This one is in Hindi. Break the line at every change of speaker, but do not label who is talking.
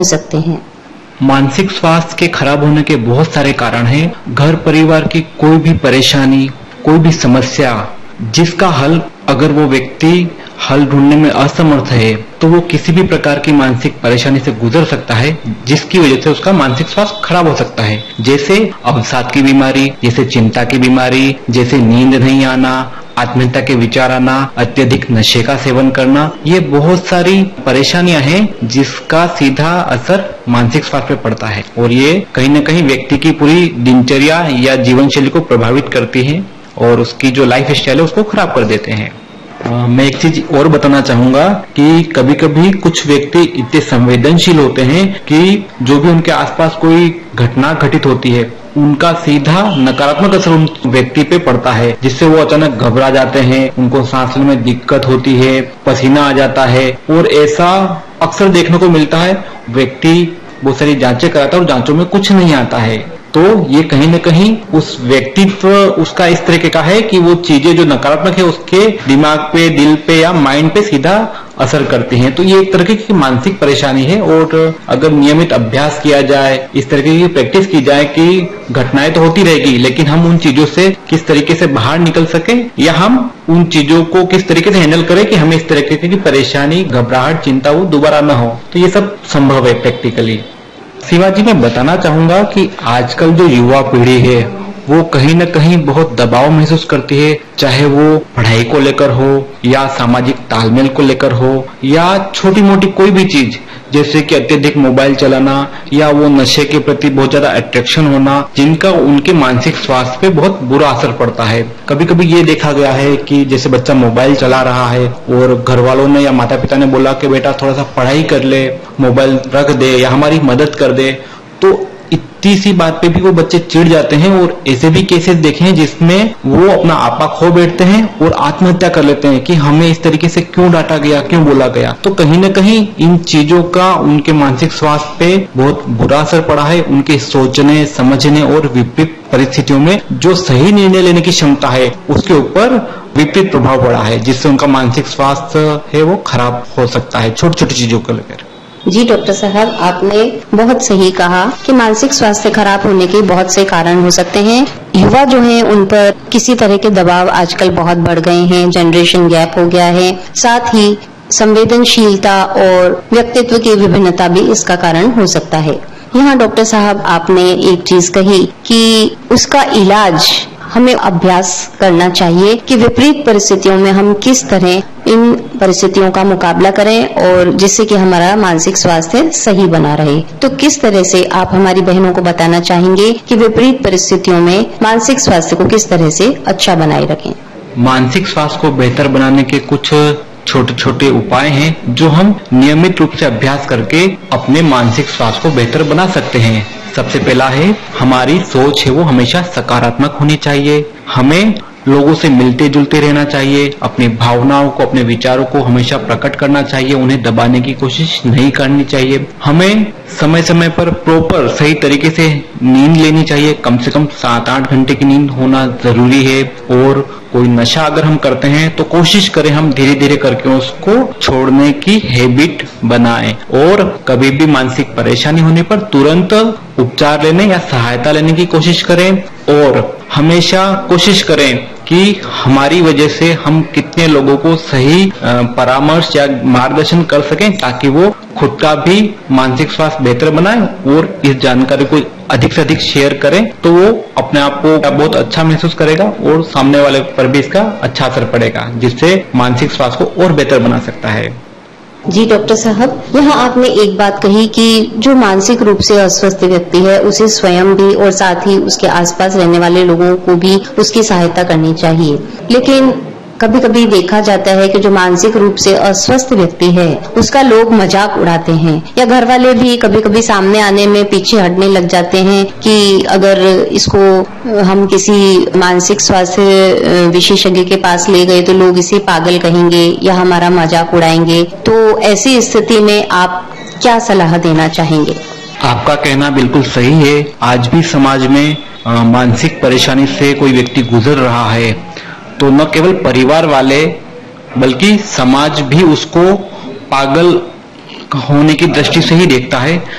सकते हैं?
मानसिक स्वास्थ्य के खराब होने के बहुत सारे कारण हैं। घर परिवार की कोई भी परेशानी, कोई भी समस्या जिसका हल अगर वो व्यक्ति हल ढूंढने में असमर्थ है तो वो किसी भी प्रकार की मानसिक परेशानी से गुजर सकता है, जिसकी वजह से उसका मानसिक स्वास्थ्य खराब हो सकता है। जैसे अवसाद की बीमारी, जैसे चिंता की बीमारी, जैसे नींद नहीं आना, आत्महत्या के विचार आना, अत्यधिक नशे का सेवन करना, ये बहुत सारी परेशानियां हैं जिसका सीधा असर मानसिक स्वास्थ्य पे पड़ता है और ये कहीं न कहीं व्यक्ति की पूरी दिनचर्या या जीवन शैली को प्रभावित करती है और उसकी जो लाइफ स्टाइल है उसको खराब कर देते हैं। मैं एक चीज और बताना चाहूंगा कि कभी कभी कुछ व्यक्ति इतने संवेदनशील होते हैं कि जो भी उनके आसपास कोई घटना घटित होती है उनका सीधा नकारात्मक असर उन व्यक्ति पे पड़ता है, जिससे वो अचानक घबरा जाते हैं, उनको सांस लेने में दिक्कत होती है, पसीना आ जाता है और ऐसा अक्सर देखने को मिलता है। व्यक्ति बहुत सारी जांचें कराता है और जांचों में कुछ नहीं आता है, तो ये कहीं न कहीं उस व्यक्तित्व उसका इस तरीके का है कि वो चीजें जो नकारात्मक है उसके दिमाग पे, दिल पे या माइंड पे सीधा असर करती हैं। तो ये एक तरह की मानसिक परेशानी है और अगर नियमित अभ्यास किया जाए, इस तरीके की प्रैक्टिस की जाए कि घटनाएं तो होती रहेगी लेकिन हम उन चीजों से किस तरीके से बाहर निकल सके या हम उन चीजों को किस तरीके से हैंडल करें कि हमें इस तरीके की परेशानी, घबराहट, चिंता वो दोबारा न हो, तो ये सब संभव है प्रैक्टिकली। शिवाजी, मैं बताना चाहूंगा कि आजकल जो युवा पीढ़ी है वो कहीं न कहीं बहुत दबाव महसूस करती है, चाहे वो पढ़ाई को लेकर हो या सामाजिक तालमेल को लेकर हो या छोटी मोटी कोई भी चीज, जैसे कि अत्यधिक मोबाइल चलाना या वो नशे के प्रति बहुत ज्यादा अट्रैक्शन होना, जिनका उनके मानसिक स्वास्थ्य पे बहुत बुरा असर पड़ता है। कभी कभी ये देखा गया है कि जैसे बच्चा मोबाइल चला रहा है और घर वालों ने या माता पिता ने बोला कि बेटा थोड़ा सा पढ़ाई कर ले, मोबाइल रख दे या हमारी मदद कर दे, तो इतनी सी बात पे भी वो बच्चे चिढ़ जाते हैं और ऐसे भी केसेस देखे हैं जिसमें वो अपना आपा खो बैठते हैं और आत्महत्या कर लेते हैं कि हमें इस तरीके से क्यों डांटा गया, क्यों बोला गया। तो कहीं न कहीं इन चीजों का उनके मानसिक स्वास्थ्य पे बहुत बुरा असर पड़ा है। उनके सोचने, समझने और विपरीत परिस्थितियों में जो सही निर्णय लेने की क्षमता है उसके ऊपर विपरीत प्रभाव पड़ा है, जिससे उनका मानसिक स्वास्थ्य है वो खराब हो सकता है छोटी छोटी चीजों को लेकर।
जी डॉक्टर साहब, आपने बहुत सही कहा कि मानसिक स्वास्थ्य खराब होने के बहुत से कारण हो सकते हैं। युवा जो हैं उन पर किसी तरह के दबाव आजकल बहुत बढ़ गए हैं, जनरेशन गैप हो गया है, साथ ही संवेदनशीलता और व्यक्तित्व की विभिन्नता भी इसका कारण हो सकता है। यहाँ डॉक्टर साहब आपने एक चीज कही कि उसका इलाज हमें अभ्यास करना चाहिए कि विपरीत परिस्थितियों में हम किस तरह इन परिस्थितियों का मुकाबला करें और जिससे कि हमारा मानसिक स्वास्थ्य सही बना रहे। तो किस तरह से आप हमारी बहनों को बताना चाहेंगे कि विपरीत परिस्थितियों में मानसिक स्वास्थ्य को किस तरह से अच्छा बनाए रखें?
मानसिक स्वास्थ्य को बेहतर बनाने के कुछ छोटे छोटे उपाय हैं जो हम नियमित रूप से अभ्यास करके अपने मानसिक स्वास्थ्य को बेहतर बना सकते हैं। सबसे पहला है, हमारी सोच है वो हमेशा सकारात्मक होनी चाहिए। हमें लोगों से मिलते जुलते रहना चाहिए, अपनी भावनाओं को, अपने विचारों को हमेशा प्रकट करना चाहिए, उन्हें दबाने की कोशिश नहीं करनी चाहिए। हमें समय समय पर प्रॉपर सही तरीके से नींद लेनी चाहिए, कम से कम 7-8 घंटे की नींद होना जरूरी है। और कोई नशा अगर हम करते हैं तो कोशिश करें हम धीरे धीरे करके उसको छोड़ने की हैबिट बनाएं और कभी भी मानसिक परेशानी होने पर तुरंत उपचार लेने या सहायता लेने की कोशिश करें और हमेशा कोशिश करें कि हमारी वजह से हम कितने लोगों को सही परामर्श या मार्गदर्शन कर सकें ताकि वो खुद का भी मानसिक स्वास्थ्य बेहतर बनाए और इस जानकारी को अधिक से अधिक शेयर करें तो वो अपने आप को बहुत अच्छा महसूस करेगा और सामने वाले पर भी इसका अच्छा असर पड़ेगा, जिससे मानसिक स्वास्थ्य को और बेहतर बना सकता है।
जी डॉक्टर साहब, यहाँ आपने एक बात कही कि जो मानसिक रूप से अस्वस्थ व्यक्ति है उसे स्वयं भी और साथ ही उसके आसपास रहने वाले लोगों को भी उसकी सहायता करनी चाहिए, लेकिन कभी कभी देखा जाता है कि जो मानसिक रूप से अस्वस्थ व्यक्ति है उसका लोग मजाक उड़ाते हैं या घर वाले भी कभी कभी सामने आने में पीछे हटने लग जाते हैं कि अगर इसको हम किसी मानसिक स्वास्थ्य विशेषज्ञ के पास ले गए तो लोग इसे पागल कहेंगे या हमारा मजाक उड़ाएंगे। तो ऐसी स्थिति में आप क्या सलाह देना चाहेंगे?
आपका कहना बिल्कुल सही है। आज भी समाज में मानसिक परेशानी से कोई व्यक्ति गुजर रहा है तो न केवल परिवार वाले बल्कि समाज भी उसको पागल होने की दृष्टि से ही देखता है,